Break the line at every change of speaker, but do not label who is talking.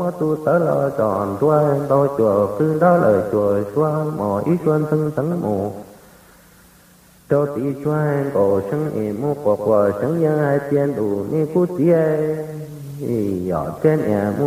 mô tu sở lo tròn đuôi đo chùa phương đó lời chùa xóa mò ý xuân thân tấn mù cho tí choai cổ sân ỉ mô quả quả sân nhân hai tiền đủ ni cú tía nhỏ trên nhà